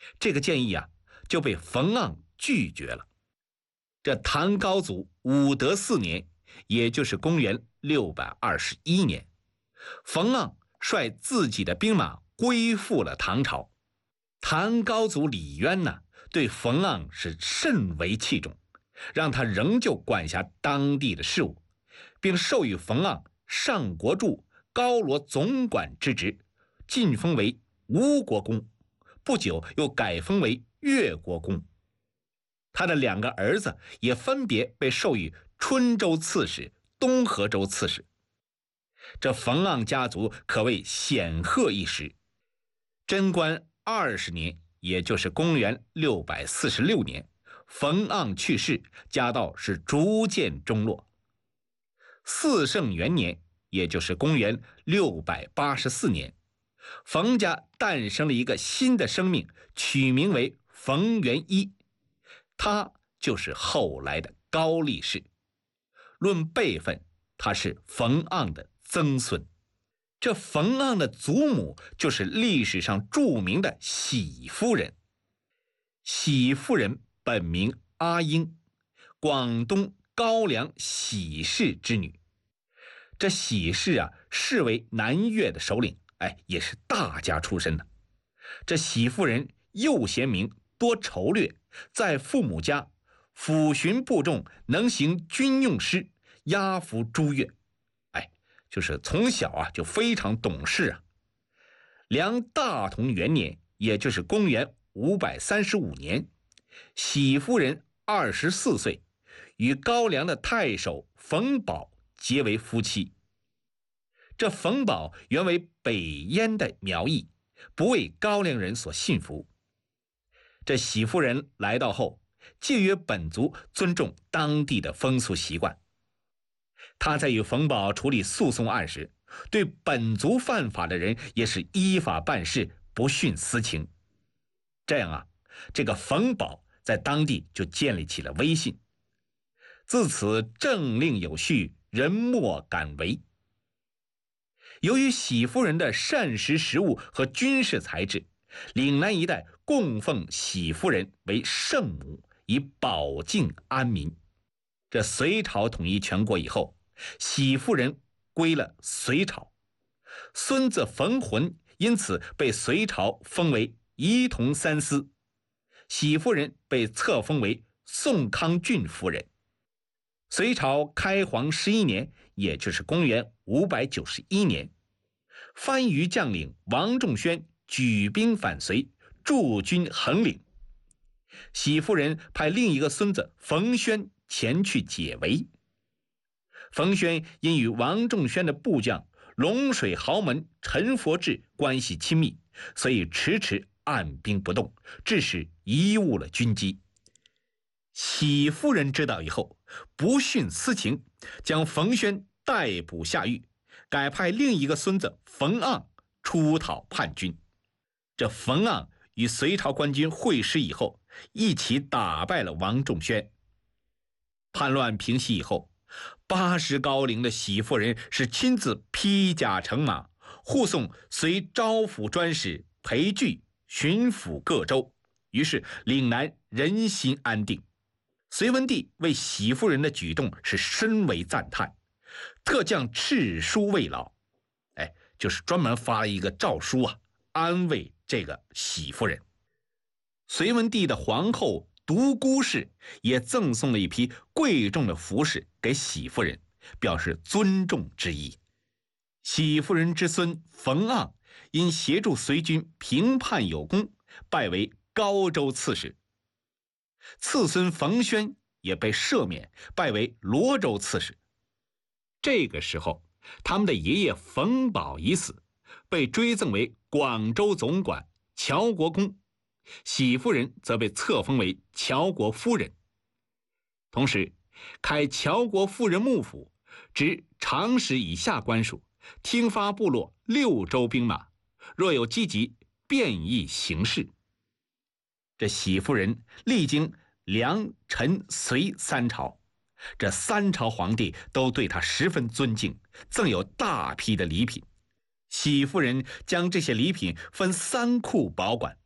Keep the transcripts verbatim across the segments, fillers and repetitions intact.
这个建议啊就被冯盎拒绝了。这唐高祖武德四年，也就是公元六百二十一年，冯盎率自己的兵马归附了唐朝。唐高祖李渊呢，对冯盎是甚为器重，让他仍旧管辖当地的事务，并授予冯盎上国柱、高罗总管之职，晋封为吴国公，不久又改封为越国公。他的两个儿子也分别被授予春州刺史、东河州刺史。这冯盎家族可谓显赫一时。贞观二十年，也就是公元六百四十六年，冯盎去世，家道是逐渐中落。四圣元年，也就是公元六百八十四年，冯家诞生了一个新的生命，取名为冯元一，他就是后来的高力士。论辈分，他是冯盎的曾孙。这冯盎的祖母就是历史上著名的喜夫人。喜夫人本名阿英，广东高梁喜氏之女。这喜氏啊，是为南越的首领，哎，也是大家出身的。这喜夫人又贤明，多筹略，在父母家抚循部众，能行军用师，压服诸越。哎，就是从小啊就非常懂事啊。梁大同元年，也就是公元五百三十五年，喜夫人二十四岁，与高梁的太守冯保结为夫妻。这冯保原为北燕的苗裔，不为高梁人所信服。这喜夫人来到后，借约本族尊重当地的风俗习惯。他在与冯保处理诉讼案时，对本族犯法的人也是依法办事，不徇私情。这样啊，这个冯保在当地就建立起了威信。自此政令有序，人莫敢违。由于喜夫人的膳食食物和军事才智，岭南一带供奉喜夫人为圣母，以保境安民。这隋朝统一全国以后，喜夫人归了隋朝，孙子冯浑因此被隋朝封为仪同三司，喜夫人被册封为宋康郡夫人。隋朝开皇十一年，也就是公元五百九十一年，番禺将领王仲宣举兵反隋，驻军横岭。喜夫人派另一个孙子冯轩前去解围。冯轩因与王仲宣的部将龙水豪门陈佛志关系亲密，所以迟迟按兵不动，致使贻误了军机。喜夫人知道以后，不徇私情，将冯轩逮捕下狱，改派另一个孙子冯盎出讨叛军。这冯盎与隋朝官军会师以后，一起打败了王仲宣。叛乱平息以后，八十高龄的喜夫人是亲自披甲乘马，护送随招抚专使裴矩巡抚各州，于是岭南人心安定。隋文帝为喜夫人的举动是深为赞叹，特将敕书慰劳，哎，就是专门发了一个诏书啊，安慰这个喜夫人。隋文帝的皇后独孤氏也赠送了一批贵重的服饰给喜夫人，表示尊重之意。喜夫人之孙冯盎因协助隋军平叛有功，拜为高州刺史。次孙冯轩也被赦免，拜为罗州刺史。这个时候，他们的爷爷冯保已死，被追赠为广州总管、乔国公，喜夫人则被册封为乔国夫人。同时，开乔国夫人幕府，执长史以下官署，听发部落六州兵马，若有积极，便议行事。这喜夫人历经梁、陈、隋三朝，这三朝皇帝都对他十分尊敬，赠有大批的礼品。喜夫人将这些礼品分三库保管，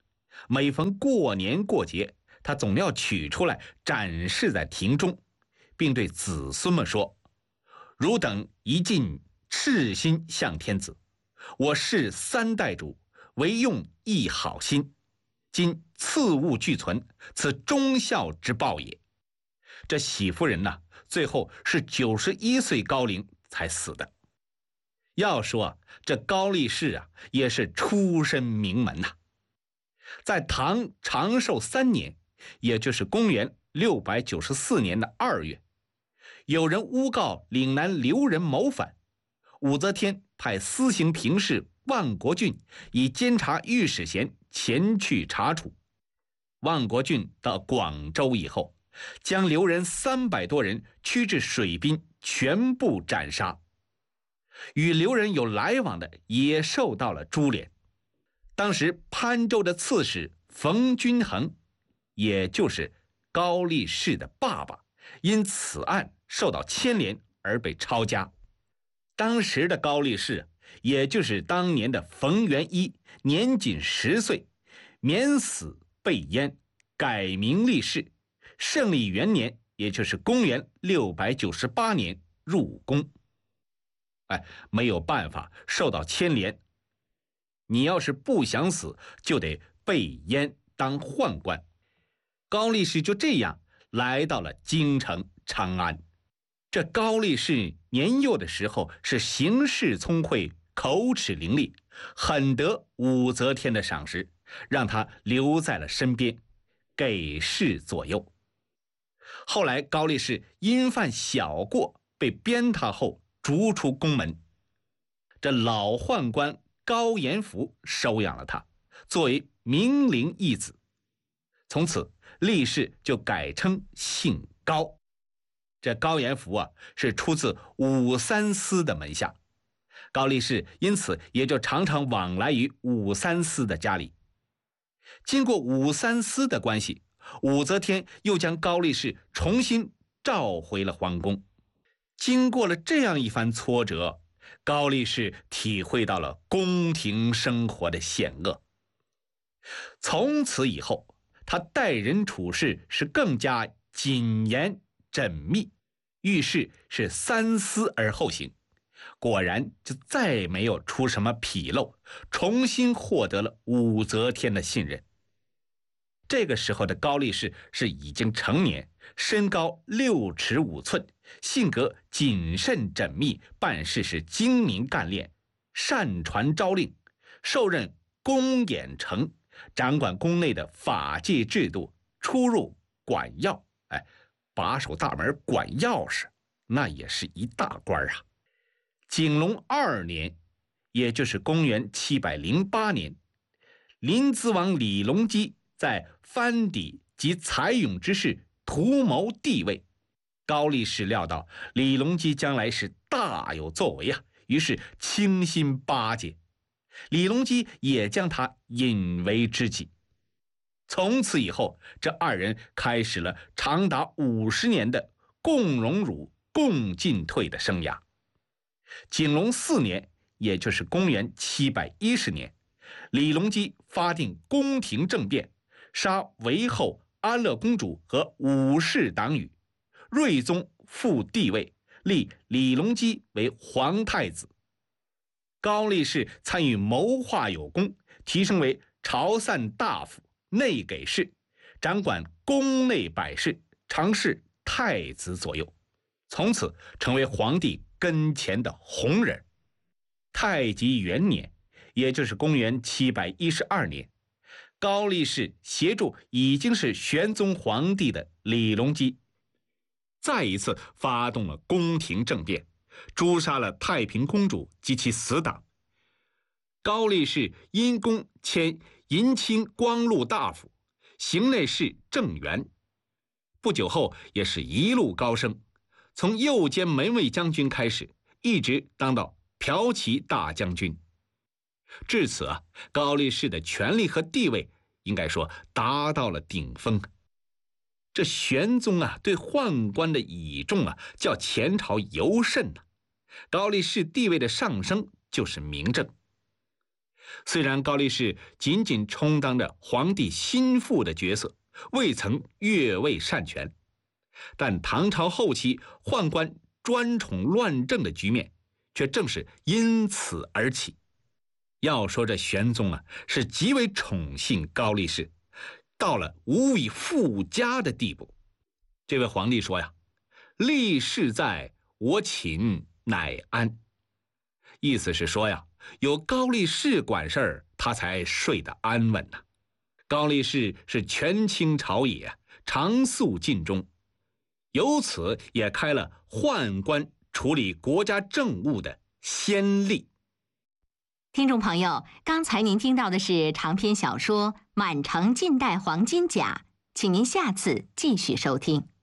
每逢过年过节，他总要取出来展示在庭中，并对子孙们说：汝等一尽赤心向天子，我世三代主唯用一好心，今次物俱存，此忠孝之报也。这喜夫人呢，最后是九十一岁高龄才死的。要说这高力士啊，也是出身名门呐、啊。在唐长寿三年，也就是公元六百九十四年的二月，有人诬告岭南刘人谋反，武则天派司刑平事万国俊以监察御史衔前去查处。万国俊到广州以后，将刘人三百多人驱至水滨，全部斩杀。与刘人有来往的也受到了株连。当时潘州的刺史冯君衡，也就是高力士的爸爸，因此案受到牵连而被抄家。当时的高力士，也就是当年的冯元一，年仅十岁，免死被阉，改名力士。圣历元年，也就是公元六百九十八年入宫。哎，没有办法，受到牵连。你要是不想死，就得被阉当宦官。高力士就这样来到了京城长安。这高力士年幼的时候是行事聪慧，口齿伶俐，很得武则天的赏识，让他留在了身边，给事左右。后来高力士因犯小过被鞭挞后逐出宫门，这老宦官高延福收养了他，作为明灵义子。从此力士就改称姓高。这高延福啊，是出自武三思的门下，高力士因此也就常常往来于武三思的家里。经过武三思的关系，武则天又将高力士重新召回了皇宫。经过了这样一番挫折，高力士体会到了宫廷生活的险恶。从此以后，他待人处事是更加谨严缜密，遇事是三思而后行。果然就再没有出什么纰漏，重新获得了武则天的信任。这个时候的高力士是已经成年，身高六尺五寸，性格谨慎缜密，办事是精明干练，善传诏令，受任公演丞，掌管宫内的法纪制度，出入管钥，哎，把守大门管钥匙，那也是一大官啊。景隆二年，也就是公元七百零八年，临淄王李隆基在藩邸及才勇之事图谋帝位。高力士料到李隆基将来是大有作为啊，于是倾心巴结，李隆基也将他引为知己。从此以后，这二人开始了长达五十年的共荣辱、共进退的生涯。景隆四年，也就是公元七百一十年，李隆基发定宫廷政变，杀韦后安乐公主和武士党羽，睿宗复帝位，立李隆基为皇太子。高力士参与谋划有功，提升为朝散大夫、内给事，掌管宫内百事，常侍太子左右，从此成为皇帝跟前的红人。太极元年，也就是公元七百一十二年，高力士协助已经是玄宗皇帝的李隆基，再一次发动了宫廷政变，诛杀了太平公主及其死党。高力士因功迁银青光禄大夫、行内侍正员，不久后也是一路高升，从右监门卫将军开始，一直当到骠骑大将军。至此啊，高力士的权力和地位应该说达到了顶峰。这玄宗啊，对宦官的倚重啊，较前朝尤甚啊。高力士地位的上升就是明证。 虽然高力士仅仅充当着皇帝心腹的角色，未曾越位擅权，但唐朝后期宦官专宠乱政的局面却正是因此而起。要说这玄宗啊，是极为宠信高力士，到了无以复加的地步。这位皇帝说呀：“力士在，我寝乃安。”意思是说呀，有高力士管事儿，他才睡得安稳呢、啊。高力士是权倾朝野，常肃尽忠，由此也开了宦官处理国家政务的先例。 听众朋友，刚才您听到的是长篇小说《满城尽带黄金甲》，请您下次继续收听。